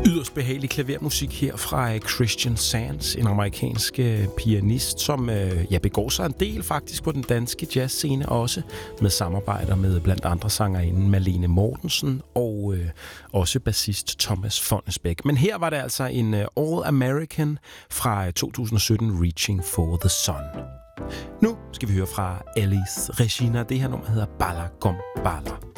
Yderst behagelig klavermusik her fra Christian Sands, en amerikansk pianist, som begår sig en del faktisk på den danske jazzscene også, med samarbejder med blandt andre sangerinden Malene Mortensen og også bassist Thomas Fonnesbæk. Men her var det altså en All American fra 2017, Reaching for the Sun. Nu skal vi høre fra Elis Regina. Det her nummer hedder Bala Gom Bala.